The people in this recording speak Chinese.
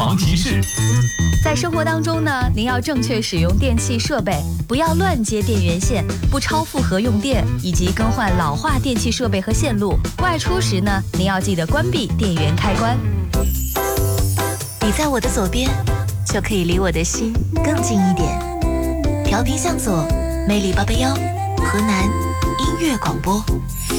防提示。 在生活当中呢，您要正确使用电器设备，不要乱接电源线，不超负荷用电，以及更换老化电器设备和线路。外出时呢，您要记得关闭电源开关。 你在我的左边，就可以离我的心更近一点。调频向左，魅力881，河南音乐广播。